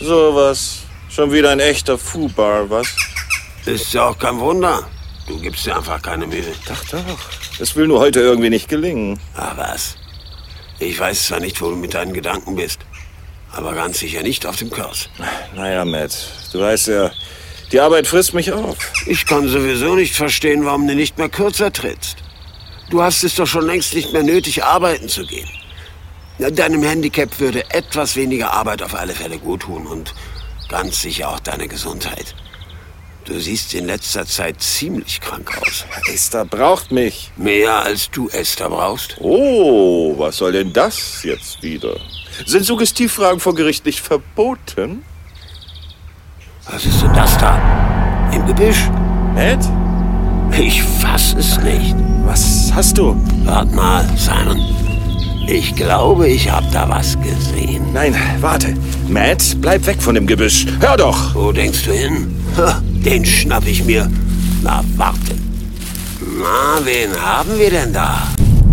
Sowas. Schon wieder ein echter Fubar, was? Ist ja auch kein Wunder. Du gibst dir einfach keine Mühe. Doch. Es will nur heute irgendwie nicht gelingen. Ah, was? Ich weiß zwar nicht, wo du mit deinen Gedanken bist, aber ganz sicher nicht auf dem Kurs. Naja, Matt, du weißt ja, die Arbeit frisst mich auf. Ich kann sowieso nicht verstehen, warum du nicht mehr kürzer trittst. Du hast es doch schon längst nicht mehr nötig, arbeiten zu gehen. Deinem Handicap würde etwas weniger Arbeit auf alle Fälle gut tun und ganz sicher auch deine Gesundheit. Du siehst in letzter Zeit ziemlich krank aus. Esther braucht mich. Mehr als du Esther brauchst. Oh, was soll denn das jetzt wieder? Sind Suggestivfragen vor Gericht nicht verboten? Was ist denn das da? Im Gebüsch? Matt? Ich fass es nicht. Was hast du? Warte mal, Simon. Ich glaube, ich hab da was gesehen. Nein, warte. Matt, bleib weg von dem Gebüsch. Hör doch! Wo denkst du hin? Den schnapp ich mir. Na, warte. Na, wen haben wir denn da?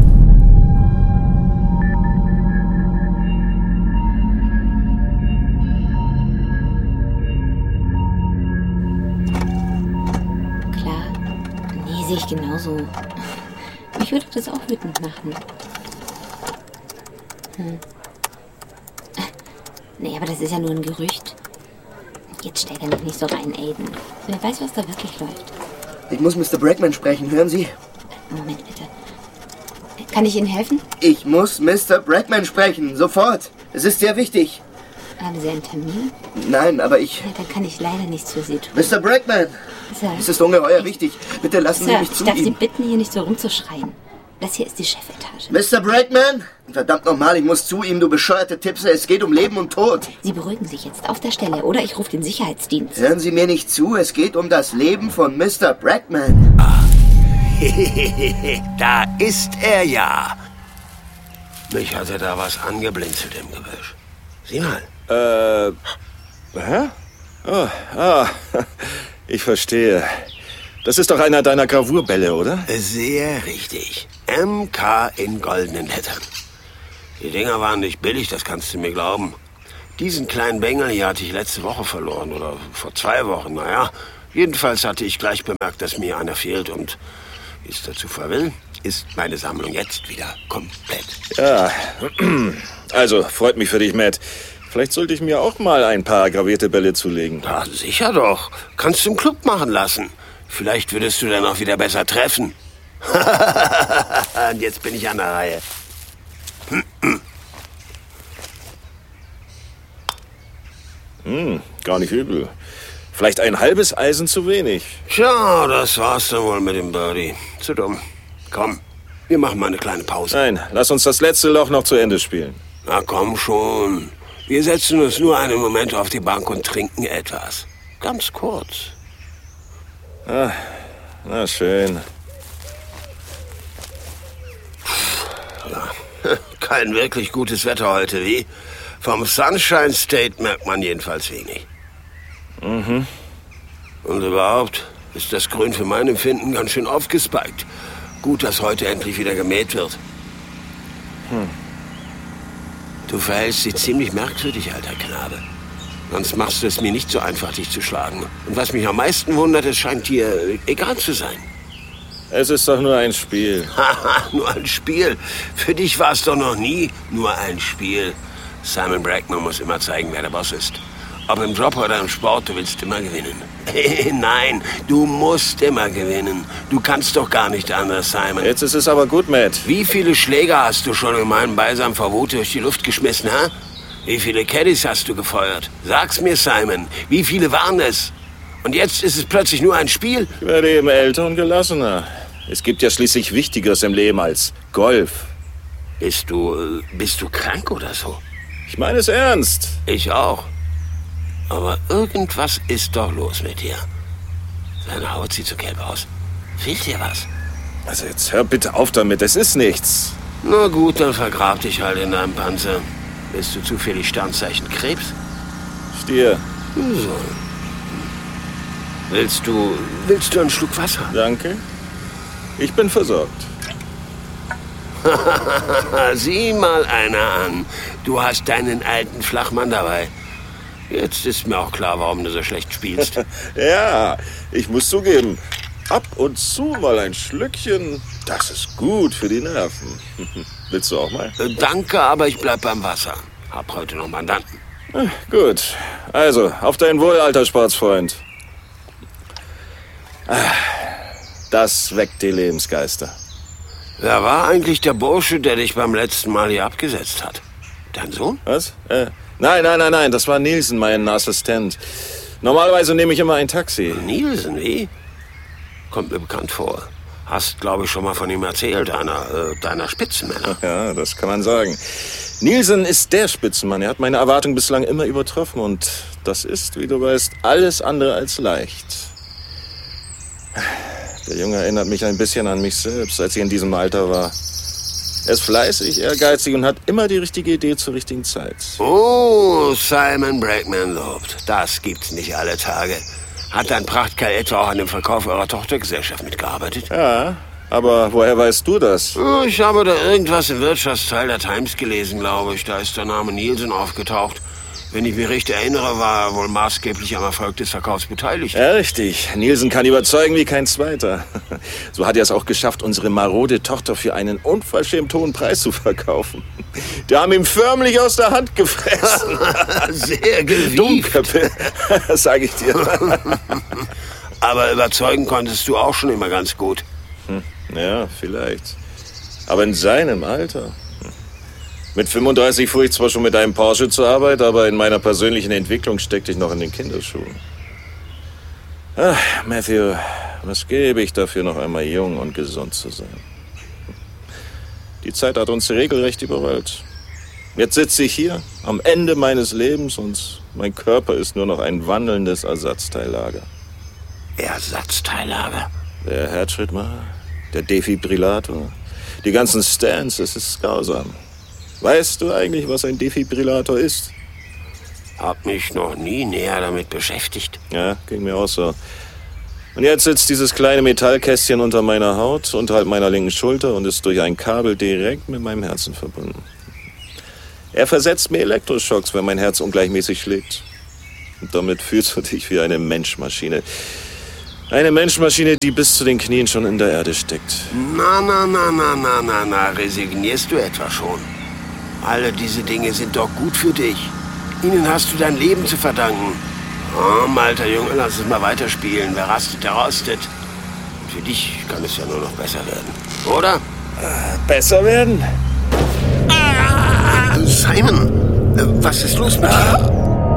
Klar. Nee, sehe ich genauso. Mich würde das auch wütend machen. Nee, aber das ist ja nur ein Gerücht. Jetzt stell mich nicht so rein, Aiden. Wer weiß, was da wirklich läuft. Ich muss Mr. Brackman sprechen, hören Sie? Moment bitte. Kann ich Ihnen helfen? Ich muss Mr. Brackman sprechen, sofort. Es ist sehr wichtig. Haben Sie einen Termin? Nein, aber ich... Ja, dann kann ich leider nichts für Sie tun. Mr. Brackman! Sir. Es ist ungeheuer wichtig. Bitte lassen Sie Sir, mich ich zu darf Sie ihm. bitten, hier nicht so rumzuschreien. Das hier ist die Chefetage. Mr. Brackman! Verdammt nochmal, ich muss zu ihm, du bescheuerte Tippse. Es geht um Leben und Tod. Sie beruhigen sich jetzt auf der Stelle, oder ich rufe den Sicherheitsdienst. Hören Sie mir nicht zu, es geht um das Leben von Mr. Brackman. Da ist er ja. Mich hatte da was angeblinzelt im Gebüsch. Sieh mal. Hä? Oh, ich verstehe. Das ist doch einer deiner Gravurbälle, oder? Sehr richtig. MK in goldenen Lettern. Die Dinger waren nicht billig, das kannst du mir glauben. Diesen kleinen Bengel hier hatte ich letzte Woche verloren, oder vor 2 Wochen, naja. Jedenfalls hatte ich gleich bemerkt, dass mir einer fehlt und, wie es der Zufall will, ist meine Sammlung jetzt wieder komplett. Ja, also freut mich für dich, Matt. Vielleicht sollte ich mir auch mal ein paar gravierte Bälle zulegen. Ja, sicher doch. Kannst du im Club machen lassen. Vielleicht würdest du dann auch wieder besser treffen. Und jetzt bin ich an der Reihe. Gar nicht übel. Vielleicht ein halbes Eisen zu wenig. Tja, das war's dann wohl mit dem Birdie. Zu dumm. Komm, wir machen mal eine kleine Pause. Nein, lass uns das letzte Loch noch zu Ende spielen. Na komm schon. Wir setzen uns nur einen Moment auf die Bank und trinken etwas. Ganz kurz. Na schön. Ja, kein wirklich gutes Wetter heute, wie? Vom Sunshine State merkt man jedenfalls wenig. Und überhaupt ist das Grün für mein Empfinden ganz schön aufgespiked. Gut, dass heute endlich wieder gemäht wird. Du verhältst dich ziemlich merkwürdig, alter Knabe. Sonst machst du es mir nicht so einfach, dich zu schlagen. Und was mich am meisten wundert, es scheint dir egal zu sein. Es ist doch nur ein Spiel. Haha, nur ein Spiel. Für dich war es doch noch nie nur ein Spiel. Simon Brackman muss immer zeigen, wer der Boss ist. Ob im Job oder im Sport, du willst immer gewinnen. Nein, du musst immer gewinnen. Du kannst doch gar nicht anders, Simon. Jetzt ist es aber gut, Matt. Wie viele Schläger hast du schon in meinem Beisein vor Wut durch die Luft geschmissen, hä? Wie viele Caddies hast du gefeuert? Sag's mir, Simon. Wie viele waren es? Und jetzt ist es plötzlich nur ein Spiel? Ich werde eben älter und gelassener. Es gibt ja schließlich Wichtigeres im Leben als Golf. Bist du krank oder so? Ich meine es ernst. Ich auch. Aber irgendwas ist doch los mit dir. Deine Haut sieht so gelb aus. Fehlt dir was? Also jetzt hör bitte auf damit, es ist nichts. Na gut, dann vergrab dich halt in deinem Panzer. Bist du zufällig Sternzeichen Krebs? Stier. So. Willst du einen Schluck Wasser? Danke. Ich bin versorgt. Sieh mal einer an. Du hast deinen alten Flachmann dabei. Jetzt ist mir auch klar, warum du so schlecht spielst. Ja, ich muss zugeben, ab und zu mal ein Schlückchen, das ist gut für die Nerven. Willst du auch mal? Danke, aber ich bleib beim Wasser. Hab heute noch Mandanten. Gut, also, auf dein Wohl, alter Sportsfreund. Das weckt die Lebensgeister. Wer war eigentlich der Bursche, der dich beim letzten Mal hier abgesetzt hat? Dein Sohn? Was? Nein, das war Nielsen, mein Assistent. Normalerweise nehme ich immer ein Taxi. Nielsen, wie? Kommt mir bekannt vor. Hast, glaube ich, schon mal von ihm erzählt, deiner Spitzenmänner. Ja, das kann man sagen. Nielsen ist der Spitzenmann. Er hat meine Erwartungen bislang immer übertroffen. Und das ist, wie du weißt, alles andere als leicht. Der Junge erinnert mich ein bisschen an mich selbst, als ich in diesem Alter war. Er ist fleißig, ehrgeizig und hat immer die richtige Idee zur richtigen Zeit. Oh, Simon Brackman lobt. Das gibt's nicht alle Tage. Hat dein Prachtkerl etwa auch an dem Verkauf eurer Tochtergesellschaft mitgearbeitet? Ja, aber woher weißt du das? Ich habe da irgendwas im Wirtschaftsteil der Times gelesen, glaube ich. Da ist der Name Nielsen aufgetaucht. Wenn ich mich recht erinnere, war er wohl maßgeblich am Erfolg des Verkaufs beteiligt. Ja, richtig. Nielsen kann überzeugen wie kein Zweiter. So hat er es auch geschafft, unsere marode Tochter für einen unverschämt hohen Preis zu verkaufen. Die haben ihm förmlich aus der Hand gefressen. Sehr gewieft. Dummköppe, sag ich dir. Aber überzeugen konntest du auch schon immer ganz gut. Ja, vielleicht. Aber in seinem Alter. Mit 35 fuhr ich zwar schon mit einem Porsche zur Arbeit, aber in meiner persönlichen Entwicklung steckte ich noch in den Kinderschuhen. Ach, Matthew, was gebe ich dafür, noch einmal jung und gesund zu sein? Die Zeit hat uns regelrecht überrollt. Jetzt sitze ich hier, am Ende meines Lebens, und mein Körper ist nur noch ein wandelndes Ersatzteillager. Ersatzteillager? Der Herzschrittmacher, der Defibrillator, die ganzen Stands, es ist grausam. Weißt du eigentlich, was ein Defibrillator ist? Hab mich noch nie näher damit beschäftigt. Ja, ging mir auch so. Und jetzt sitzt dieses kleine Metallkästchen unter meiner Haut, unterhalb meiner linken Schulter und ist durch ein Kabel direkt mit meinem Herzen verbunden. Er versetzt mir Elektroschocks, wenn mein Herz ungleichmäßig schlägt. Und damit fühlst du dich wie eine Menschmaschine. Eine Menschmaschine, die bis zu den Knien schon in der Erde steckt. Na, resignierst du etwa schon? Alle diese Dinge sind doch gut für dich. Ihnen hast du dein Leben zu verdanken. Oh, alter Junge, lass es mal weiterspielen. Wer rastet, der rostet. Und für dich kann es ja nur noch besser werden. Oder? Besser werden? Simon, was ist los mit dir?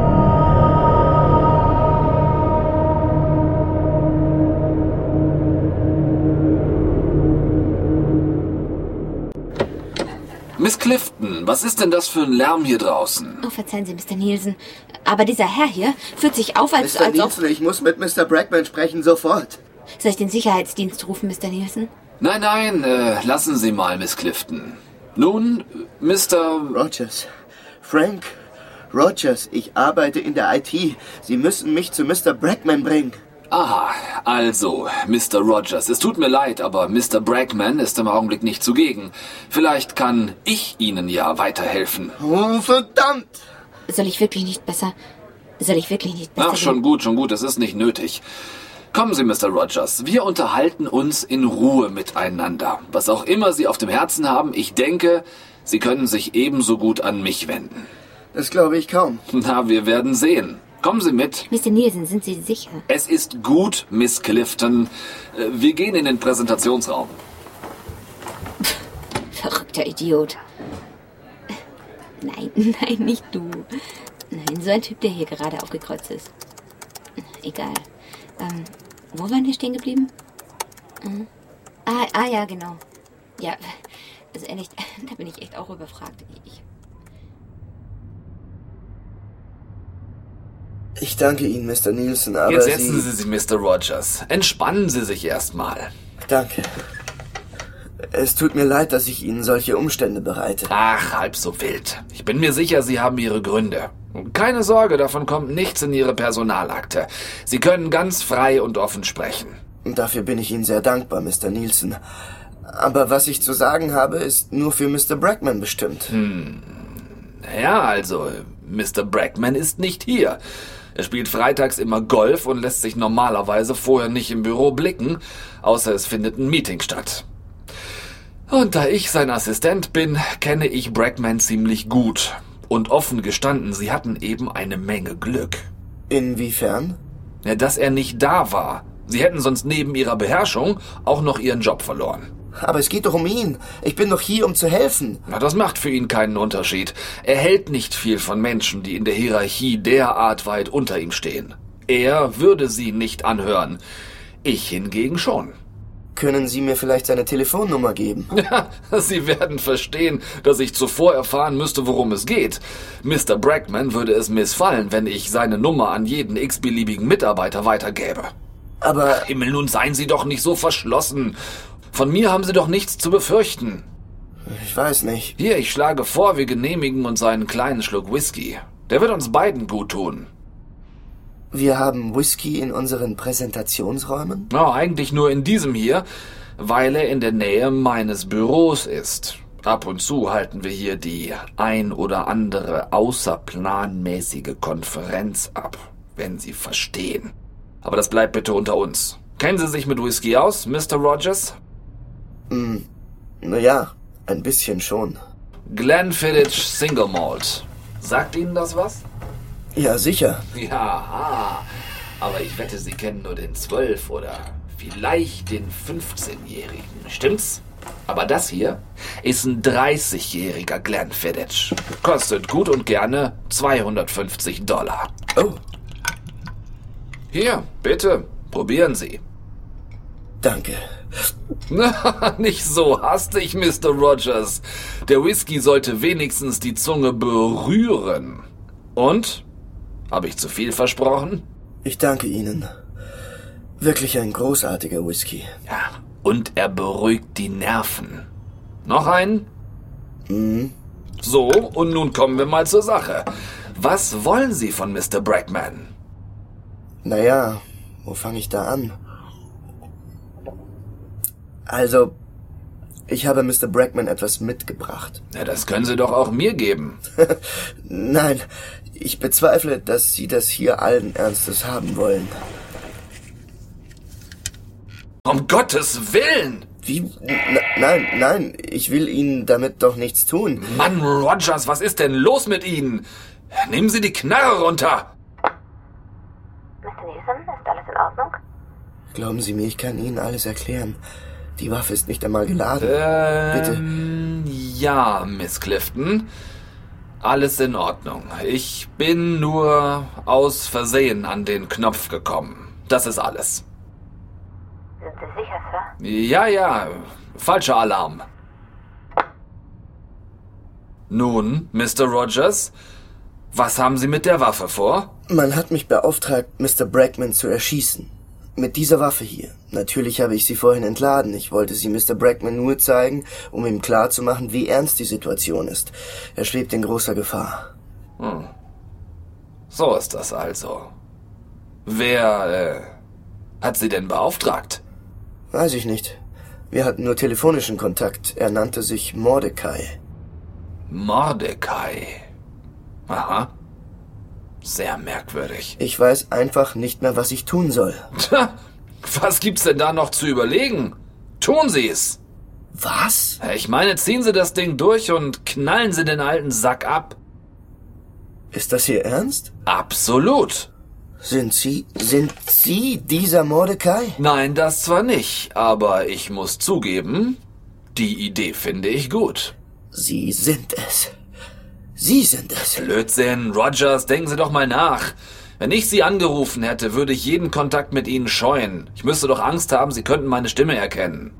Miss Clifton, was ist denn das für ein Lärm hier draußen? Oh, verzeihen Sie, Mr. Nielsen. Aber dieser Herr hier führt sich auf, als Mr. ob... Nielsen, ich muss mit Mr. Brackman sprechen, sofort. Soll ich den Sicherheitsdienst rufen, Mr. Nielsen? Nein, lassen Sie mal, Miss Clifton. Nun, Mr. Rogers. Frank Rogers, ich arbeite in der IT. Sie müssen mich zu Mr. Brackman bringen. Aha, also, Mr. Rogers, es tut mir leid, aber Mr. Brackman ist im Augenblick nicht zugegen. Vielleicht kann ich Ihnen ja weiterhelfen. Oh, verdammt! Soll ich wirklich nicht besser... Ach, schon gut, das ist nicht nötig. Kommen Sie, Mr. Rogers, wir unterhalten uns in Ruhe miteinander. Was auch immer Sie auf dem Herzen haben, ich denke, Sie können sich ebenso gut an mich wenden. Das glaube ich kaum. Na, wir werden sehen. Kommen Sie mit. Mr. Nielsen, sind Sie sicher? Es ist gut, Miss Clifton. Wir gehen in den Präsentationsraum. Verrückter Idiot. Nein, nicht du. Nein, so ein Typ, der hier gerade aufgekreuzt ist. Egal. Wo waren wir stehen geblieben? Ja, genau. Ja, also ehrlich, da bin ich echt auch überfragt. Ich danke Ihnen, Mr. Nielsen, aber Jetzt setzen Sie sich, Mr. Rogers. Entspannen Sie sich erstmal. Danke. Es tut mir leid, dass ich Ihnen solche Umstände bereite. Ach, halb so wild. Ich bin mir sicher, Sie haben Ihre Gründe. Keine Sorge, davon kommt nichts in Ihre Personalakte. Sie können ganz frei und offen sprechen. Und dafür bin ich Ihnen sehr dankbar, Mr. Nielsen. Aber was ich zu sagen habe, ist nur für Mr. Brackman bestimmt. Ja, also, Mr. Brackman ist nicht hier. Er spielt freitags immer Golf und lässt sich normalerweise vorher nicht im Büro blicken, außer es findet ein Meeting statt. Und da ich sein Assistent bin, kenne ich Brackman ziemlich gut. Und offen gestanden, sie hatten eben eine Menge Glück. Inwiefern? Ja, dass er nicht da war. Sie hätten sonst neben ihrer Beherrschung auch noch ihren Job verloren. Aber es geht doch um ihn. Ich bin doch hier, um zu helfen. Na, das macht für ihn keinen Unterschied. Er hält nicht viel von Menschen, die in der Hierarchie derart weit unter ihm stehen. Er würde sie nicht anhören. Ich hingegen schon. Können Sie mir vielleicht seine Telefonnummer geben? Ja, Sie werden verstehen, dass ich zuvor erfahren müsste, worum es geht. Mr. Brackman würde es missfallen, wenn ich seine Nummer an jeden x-beliebigen Mitarbeiter weitergäbe. Aber... Himmel, nun seien Sie doch nicht so verschlossen. Von mir haben Sie doch nichts zu befürchten. Ich weiß nicht. Hier, ich schlage vor, wir genehmigen uns einen kleinen Schluck Whisky. Der wird uns beiden gut tun. Wir haben Whisky in unseren Präsentationsräumen? Ja, eigentlich nur in diesem hier, weil er in der Nähe meines Büros ist. Ab und zu halten wir hier die ein oder andere außerplanmäßige Konferenz ab, wenn Sie verstehen. Aber das bleibt bitte unter uns. Kennen Sie sich mit Whisky aus, Mr. Rogers? Naja, ein bisschen schon. Glenfiddich Single Malt. Sagt Ihnen das was? Ja, sicher. Ja, aber ich wette, Sie kennen nur den 12- oder vielleicht den 15-Jährigen. Stimmt's? Aber das hier ist ein 30-jähriger Glenfiddich. Kostet gut und gerne $250. Oh. Hier, bitte, probieren Sie. Danke. Nicht so hastig, Mr. Rogers. Der Whisky sollte wenigstens die Zunge berühren. Und? Habe ich zu viel versprochen? Ich danke Ihnen. Wirklich ein großartiger Whisky. Ja, und er beruhigt die Nerven. Noch einen? So, und nun kommen wir mal zur Sache. Was wollen Sie von Mr. Brackman? Naja, wo fange ich da an? Also, ich habe Mr. Brackman etwas mitgebracht. Ja, das können Sie doch auch mir geben. Nein, ich bezweifle, dass Sie das hier allen Ernstes haben wollen. Um Gottes Willen! Wie? Nein, ich will Ihnen damit doch nichts tun. Mann, Rogers, was ist denn los mit Ihnen? Nehmen Sie die Knarre runter! Mr. Nielsen, ist alles in Ordnung? Glauben Sie mir, ich kann Ihnen alles erklären. Die Waffe ist nicht einmal geladen. Bitte. Ja, Miss Clifton. Alles in Ordnung. Ich bin nur aus Versehen an den Knopf gekommen. Das ist alles. Sind Sie sicher, Sir? Ja. Falscher Alarm. Nun, Mr. Rogers, was haben Sie mit der Waffe vor? Man hat mich beauftragt, Mr. Brackman zu erschießen. Mit dieser Waffe hier. Natürlich habe ich sie vorhin entladen. Ich wollte sie Mr. Brackman nur zeigen, um ihm klarzumachen, wie ernst die Situation ist. Er schwebt in großer Gefahr. So ist das also. Wer hat Sie denn beauftragt? Weiß ich nicht. Wir hatten nur telefonischen Kontakt. Er nannte sich Mordecai. Mordecai. Aha. Sehr merkwürdig. Ich weiß einfach nicht mehr, was ich tun soll. Tja, was gibt's denn da noch zu überlegen? Tun Sie es! Was? Ich meine, ziehen Sie das Ding durch und knallen Sie den alten Sack ab. Ist das hier ernst? Absolut. Sind Sie dieser Mordecai? Nein, das zwar nicht, aber ich muss zugeben, die Idee finde ich gut. Sie sind es. Sie sind es. Blödsinn, Rogers, denken Sie doch mal nach. Wenn ich Sie angerufen hätte, würde ich jeden Kontakt mit Ihnen scheuen. Ich müsste doch Angst haben, Sie könnten meine Stimme erkennen.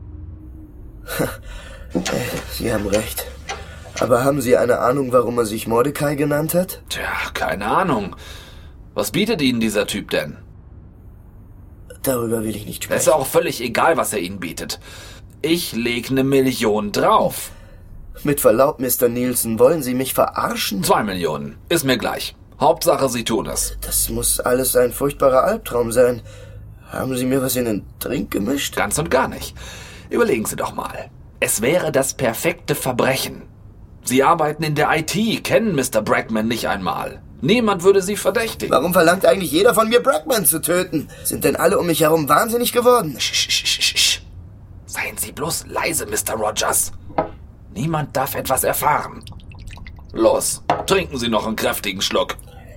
Sie haben recht. Aber haben Sie eine Ahnung, warum er sich Mordecai genannt hat? Tja, keine Ahnung. Was bietet Ihnen dieser Typ denn? Darüber will ich nicht sprechen. Es ist auch völlig egal, was er Ihnen bietet. Ich leg 1 Million drauf. Mit Verlaub, Mr. Nielsen, wollen Sie mich verarschen? 2 Millionen. Ist mir gleich. Hauptsache, Sie tun es. Das muss alles ein furchtbarer Albtraum sein. Haben Sie mir was in den Drink gemischt? Ganz und gar nicht. Überlegen Sie doch mal. Es wäre das perfekte Verbrechen. Sie arbeiten in der IT, kennen Mr. Brackman nicht einmal. Niemand würde Sie verdächtigen. Warum verlangt eigentlich jeder von mir, Brackman zu töten? Sind denn alle um mich herum wahnsinnig geworden? Seien Sie bloß leise, Mr. Rogers. Niemand darf etwas erfahren. Los, trinken Sie noch einen kräftigen Schluck.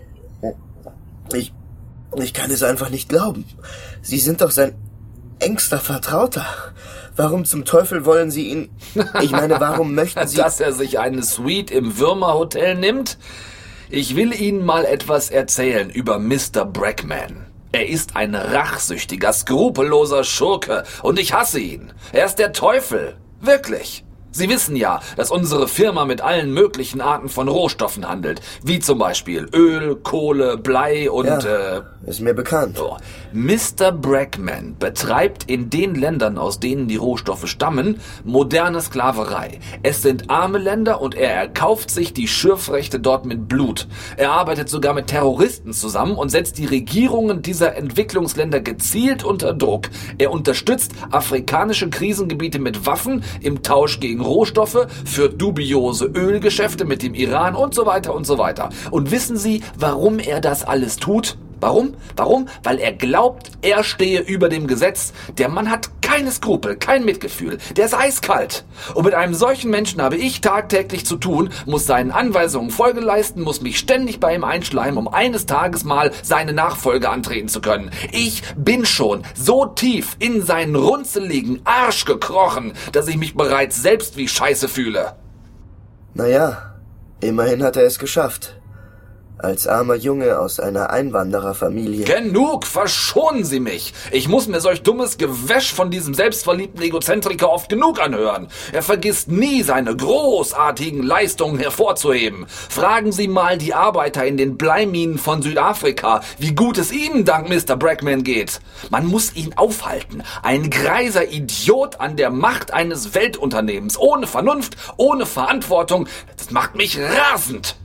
Ich kann es einfach nicht glauben. Sie sind doch sein engster Vertrauter. Warum zum Teufel wollen Sie ihn... Ich meine, warum möchten Sie... Dass er sich eine Suite im Würmerhotel nimmt? Ich will Ihnen mal etwas erzählen über Mr. Brackman. Er ist ein rachsüchtiger, skrupelloser Schurke und ich hasse ihn. Er ist der Teufel. Wirklich. Sie wissen ja, dass unsere Firma mit allen möglichen Arten von Rohstoffen handelt, wie zum Beispiel Öl, Kohle, Blei und... Ja, ist mir bekannt. So. Mr. Brackman betreibt in den Ländern, aus denen die Rohstoffe stammen, moderne Sklaverei. Es sind arme Länder und er erkauft sich die Schürfrechte dort mit Blut. Er arbeitet sogar mit Terroristen zusammen und setzt die Regierungen dieser Entwicklungsländer gezielt unter Druck. Er unterstützt afrikanische Krisengebiete mit Waffen im Tausch gegen Rohstoffe, führt dubiose Ölgeschäfte mit dem Iran und so weiter und so weiter. Und wissen Sie, warum er das alles tut? Warum? Weil er glaubt, er stehe über dem Gesetz. Der Mann hat keine Skrupel, kein Mitgefühl. Der ist eiskalt. Und mit einem solchen Menschen habe ich tagtäglich zu tun, muss seinen Anweisungen Folge leisten, muss mich ständig bei ihm einschleimen, um eines Tages mal seine Nachfolge antreten zu können. Ich bin schon so tief in seinen runzeligen Arsch gekrochen, dass ich mich bereits selbst wie Scheiße fühle. Naja, immerhin hat er es geschafft. Als armer Junge aus einer Einwandererfamilie. Genug, verschonen Sie mich. Ich muss mir solch dummes Gewäsch von diesem selbstverliebten Egozentriker oft genug anhören. Er vergisst nie, seine großartigen Leistungen hervorzuheben. Fragen Sie mal die Arbeiter in den Bleiminen von Südafrika, wie gut es ihnen dank Mr. Brackman geht. Man muss ihn aufhalten. Ein greiser Idiot an der Macht eines Weltunternehmens. Ohne Vernunft, ohne Verantwortung. Das macht mich rasend.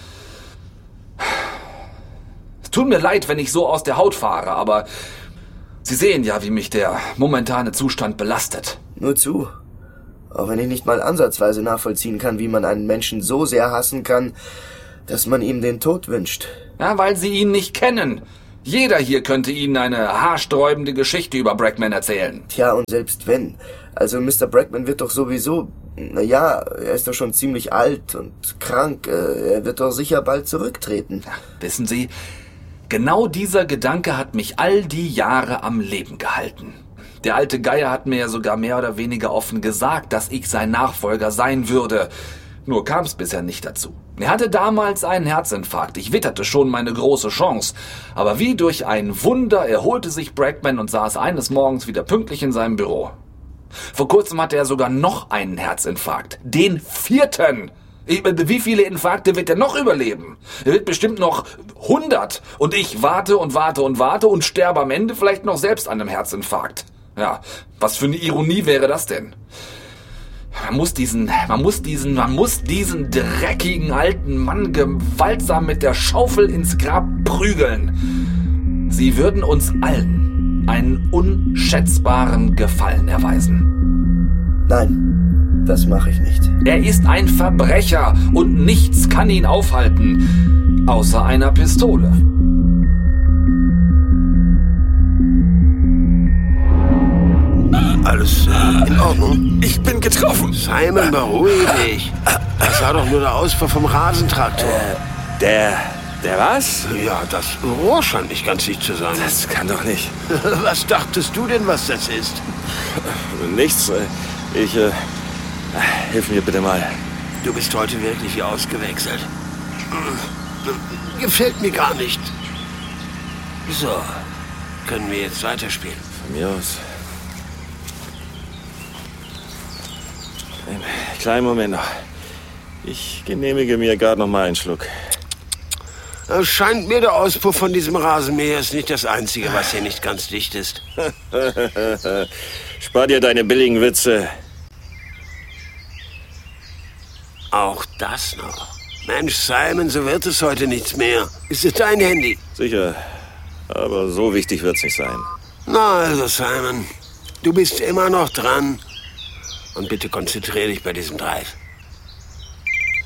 Es tut mir leid, wenn ich so aus der Haut fahre, aber Sie sehen ja, wie mich der momentane Zustand belastet. Nur zu. Auch wenn ich nicht mal ansatzweise nachvollziehen kann, wie man einen Menschen so sehr hassen kann, dass man ihm den Tod wünscht. Ja, weil Sie ihn nicht kennen. Jeder hier könnte Ihnen eine haarsträubende Geschichte über Brackman erzählen. Tja, und selbst wenn. Also Mr. Brackman wird doch sowieso... Naja, er ist doch schon ziemlich alt und krank. Er wird doch sicher bald zurücktreten. Ja, wissen Sie, genau dieser Gedanke hat mich all die Jahre am Leben gehalten. Der alte Geier hat mir ja sogar mehr oder weniger offen gesagt, dass ich sein Nachfolger sein würde. Nur kam es bisher nicht dazu. Er hatte damals einen Herzinfarkt. Ich witterte schon meine große Chance. Aber wie durch ein Wunder erholte sich Brackman und saß eines Morgens wieder pünktlich in seinem Büro. Vor kurzem hatte er sogar noch einen Herzinfarkt. Den 4. Wie viele Infarkte wird er noch überleben? Er wird bestimmt noch 100. Und ich warte und sterbe am Ende vielleicht noch selbst an einem Herzinfarkt. Ja, was für eine Ironie wäre das denn? Man muss diesen dreckigen alten Mann gewaltsam mit der Schaufel ins Grab prügeln. Sie würden uns allen einen unschätzbaren Gefallen erweisen. Nein, das mache ich nicht. Er ist ein Verbrecher und nichts kann ihn aufhalten, außer einer Pistole. Alles in Ordnung? Ich bin getroffen. Simon, beruhige dich. Das war doch nur der Auspuff vom Rasentraktor. Der was? Ja, das Rohr scheint nicht ganz dicht zu sein. Das kann doch nicht. Was dachtest du denn, was das ist? Nichts. Hilf mir bitte mal. Du bist heute wirklich wie ausgewechselt. Gefällt mir gar nicht. So, können wir jetzt weiterspielen? Von mir aus. Einen kleinen Moment noch. Ich genehmige mir gerade noch mal einen Schluck. Es scheint mir, der Auspuff von diesem Rasenmäher ist nicht das Einzige, was hier nicht ganz dicht ist. Spar dir deine billigen Witze. Auch das noch. Mensch, Simon, so wird es heute nichts mehr. Ist es dein Handy? Sicher, aber so wichtig wird's nicht sein. Na also, Simon, du bist immer noch dran. Und bitte konzentriere dich bei diesem Drive.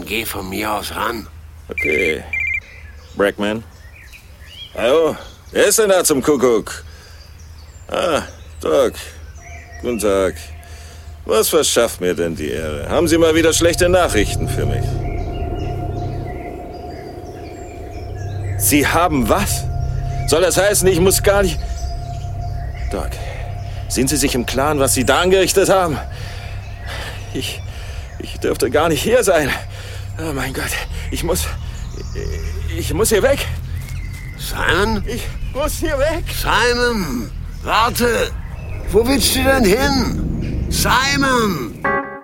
dann geh von mir aus ran. Okay. Brackman? Hallo? Wer ist denn da zum Kuckuck? Ah, Doc. Guten Tag. Was verschafft mir denn die Ehre? Haben Sie mal wieder schlechte Nachrichten für mich? Sie haben was? Soll das heißen, ich muss gar nicht... Doc, sind Sie sich im Klaren, was Sie da angerichtet haben? Ich dürfte gar nicht hier sein. Oh mein Gott, ich muss hier weg. Simon? Ich muss hier weg. Simon, warte. Wo willst du denn hin? Simon!